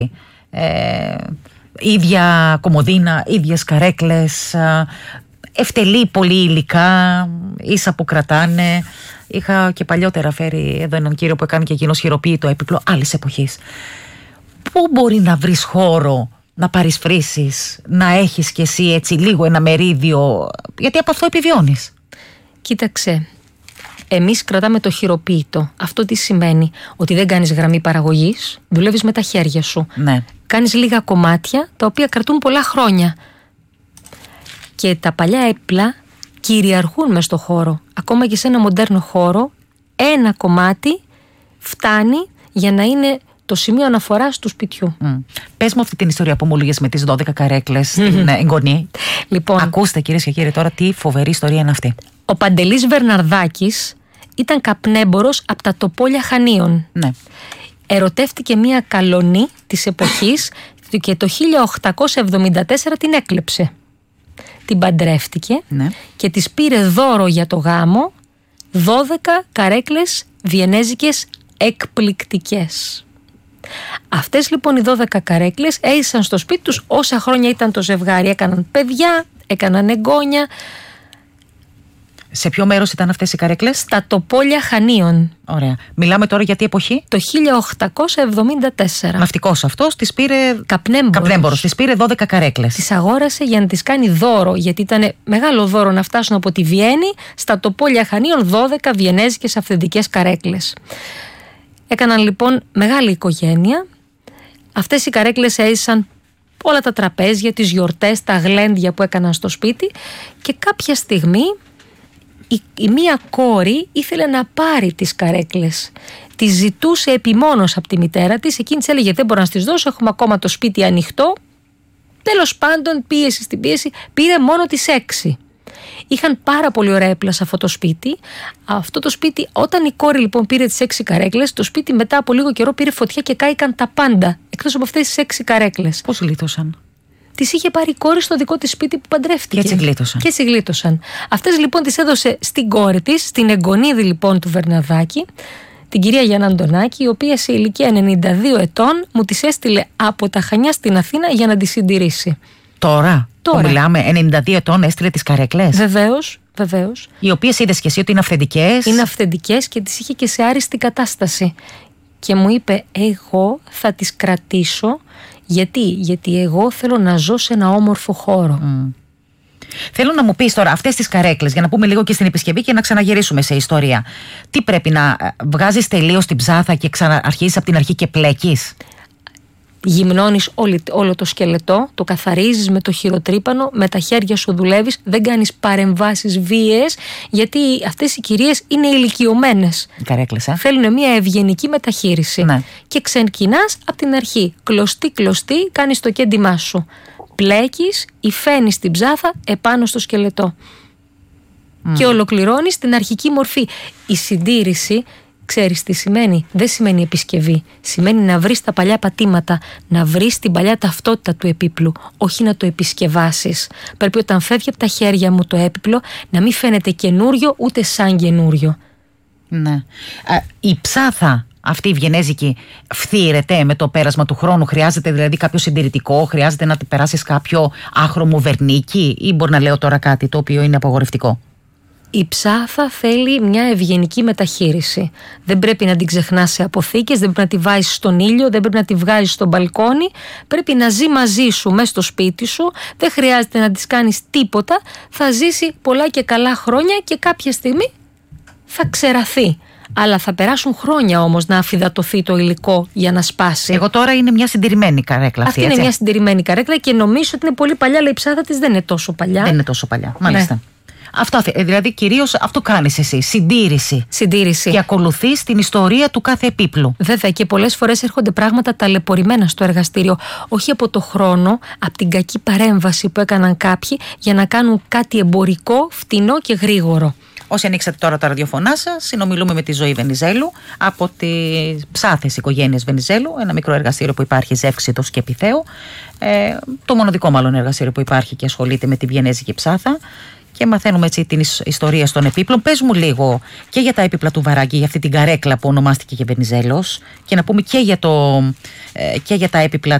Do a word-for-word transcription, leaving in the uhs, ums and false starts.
Ε, ίδια κομμωδίνα, ίδιες καρέκλες, ευτελή πολύ υλικά, ίσα που κρατάνε. Είχα και παλιότερα φέρει εδώ έναν κύριο που έκανε και εκείνος χειροποίητο έπιπλο άλλης εποχής. Πού μπορεί να βρεις χώρο να παρισφρήσεις, να έχεις κι εσύ έτσι λίγο ένα μερίδιο, γιατί από αυτό επιβιώνεις? Κοίταξε, εμείς κρατάμε το χειροποίητο. Αυτό τι σημαίνει? Ότι δεν κάνεις γραμμή παραγωγής, δουλεύεις με τα χέρια σου. Ναι. Κάνεις λίγα κομμάτια τα οποία κρατούν πολλά χρόνια. Και τα παλιά έπιπλα κυριαρχούν μες στο χώρο. Ακόμα και σε ένα μοντέρνο χώρο, ένα κομμάτι φτάνει για να είναι το σημείο αναφοράς του σπιτιού. Mm. Πες μου αυτή την ιστορία που μου έλεγες με τις δώδεκα καρέκλες στην εγγονή. Λοιπόν, ακούστε κυρίες και κύριοι τώρα τι φοβερή ιστορία είναι αυτή. Ο Παντελής Βερναρδάκης ήταν καπνέμπορος από τα Τοπόλια Χανίων. Ναι. Ερωτεύτηκε μία καλονή της εποχής και το χίλια οκτακόσια εβδομήντα τέσσερα την έκλεψε. Την παντρεύτηκε, ναι, και της πήρε δώρο για το γάμο δώδεκα καρέκλες βιενέζικες εκπληκτικές. Αυτές λοιπόν οι δώδεκα καρέκλες έζησαν στο σπίτι τους όσα χρόνια ήταν το ζευγάρι. Έκαναν παιδιά, έκαναν εγγόνια. Σε ποιο μέρος ήταν αυτές οι καρέκλες? Στα Τοπόλια Χανίων. Ωραία. Μιλάμε τώρα για τι εποχή? Το χίλια οκτακόσια εβδομήντα τέσσερα. Ναυτικός αυτός, της πήρε. Καπνέμπορος. Καπνέμπορος, της πήρε δώδεκα καρέκλες. Τις αγόρασε για να τις κάνει δώρο, γιατί ήταν μεγάλο δώρο να φτάσουν από τη Βιέννη στα Τοπόλια Χανίων δώδεκα βιενέζικες αυθεντικές καρέκλες. Έκαναν λοιπόν μεγάλη οικογένεια. Αυτές οι καρέκλες έζησαν όλα τα τραπέζια, τις γιορτές, τα γλέντια που έκαναν στο σπίτι, και κάποια στιγμή η, η μία κόρη ήθελε να πάρει τις καρέκλες. Τις ζητούσε επιμόνως από τη μητέρα της. Εκείνη της έλεγε δεν μπορώ να τις δώσω, έχουμε ακόμα το σπίτι ανοιχτό. Τέλος πάντων, πίεση στην πίεση, πήρε μόνο τις έξι. Είχαν πάρα πολύ ωραία έπιπλα σε αυτό το σπίτι. Αυτό το σπίτι, όταν η κόρη λοιπόν πήρε τις έξι καρέκλες, το σπίτι μετά από λίγο καιρό πήρε φωτιά και κάηκαν τα πάντα, εκτός από αυτές τις έξι καρέκλες. Πώς γλίτωσαν? Τις είχε πάρει η κόρη στο δικό της σπίτι που παντρεύτηκε. Και έτσι γλίτωσαν. Και έτσι γλίτωσαν. Αυτές λοιπόν τις έδωσε στην κόρη της, στην εγγονίδη λοιπόν του Βερναδάκη, την κυρία Γιάννα Αντωνάκη, η οποία σε ηλικία ενενήντα δύο ετών μου τις έστειλε από τα Χανιά στην Αθήνα για να τις συντηρήσει. Τώρα, Τώρα. που μιλάμε, ενενήντα δύο ετών έστειλε τις καρέκλες. Βεβαίως, βεβαίως. Οι οποίες είδες και εσύ ότι είναι αυθεντικές. Είναι αυθεντικές και τις είχε και σε άριστη κατάσταση. Και μου είπε, εγώ θα τις κρατήσω. Γιατί, γιατί εγώ θέλω να ζω σε ένα όμορφο χώρο. Mm. Θέλω να μου πεις τώρα αυτές τις καρέκλες, για να πούμε λίγο και στην επισκευή και να ξαναγυρίσουμε σε ιστορία. Τι πρέπει να βγάζεις τελείως την ψάθα και ξαναρχίζεις από την αρχή και πλέκεις? Γυμνώνεις όλη, όλο το σκελετό, το καθαρίζεις με το χειροτρύπανο, με τα χέρια σου δουλεύεις, δεν κάνεις παρεμβάσεις βίαιες, γιατί αυτές οι κυρίες είναι ηλικιωμένες. Οι καρέκλες, ε? Θέλουν μια ευγενική μεταχείριση. Ναι. Και ξεκινάς από την αρχή. Κλωστή-κλωστή, κάνεις το κέντημά σου. Πλέκεις, υφαίνεις την ψάθα επάνω στο σκελετό. Mm. Και ολοκληρώνεις την αρχική μορφή. Η συντήρηση, ξέρεις τι σημαίνει? Δεν σημαίνει επισκευή. Σημαίνει να βρεις τα παλιά πατήματα, να βρεις την παλιά ταυτότητα του επίπλου, όχι να το επισκευάσεις. Πρέπει όταν φεύγει από τα χέρια μου το έπιπλο να μην φαίνεται καινούριο ούτε σαν καινούριο. Ναι. Α, η ψάθα αυτή η βιενέζικη φθήρεται με το πέρασμα του χρόνου? Χρειάζεται δηλαδή κάποιο συντηρητικό? Χρειάζεται να περάσεις κάποιο άχρωμο βερνίκι? Ή μπορεί να λέω τώρα κάτι το οποίο είναι απαγορευτικό? Η ψάθα θέλει μια ευγενική μεταχείριση. Δεν πρέπει να την ξεχνάς σε αποθήκες, δεν πρέπει να τη βάζεις στον ήλιο, δεν πρέπει να τη βγάζεις στο μπαλκόνι. Πρέπει να ζει μαζί σου μέσα στο σπίτι σου. Δεν χρειάζεται να της κάνεις τίποτα. Θα ζήσει πολλά και καλά χρόνια και κάποια στιγμή θα ξεραθεί. Αλλά θα περάσουν χρόνια όμως να αφυδατωθεί το υλικό για να σπάσει. Εγώ τώρα είναι μια συντηρημένη καρέκλα αυτή. Αυτή είναι έτσι? Μια συντηρημένη καρέκλα και νομίζω ότι είναι πολύ παλιά, αλλά η ψάθα της δεν είναι τόσο παλιά. Δεν είναι τόσο παλιά, μάλιστα. Ναι. Αυτό, δηλαδή κυρίως αυτό κάνεις εσύ, συντήρηση. Συντήρηση. Και ακολουθείς την ιστορία του κάθε επίπλου. Βέβαια, και πολλές φορές έρχονται πράγματα ταλαιπωρημένα στο εργαστήριο. Όχι από το χρόνο, από την κακή παρέμβαση που έκαναν κάποιοι για να κάνουν κάτι εμπορικό, φτηνό και γρήγορο. Όσοι ανοίξατε τώρα τα ραδιοφωνά σας, συνομιλούμε με τη Ζωή Βενιζέλου από τις ψάθες οικογένειες Βενιζέλου, ένα μικρό εργαστήριο που υπάρχει Ζεύξητος και Επιθέου. Ε, το μοναδικό μάλλον εργαστήριο που υπάρχει και ασχολείται με τη βιενέζικη ψάθα. και μαθαίνουμε έτσι την ιστορία των επίπλων. Πες μου λίγο και για τα έπιπλα του Βαράγγι, για αυτή την καρέκλα που ονομάστηκε και Βενιζέλος, και να πούμε και για, το, και για τα έπιπλα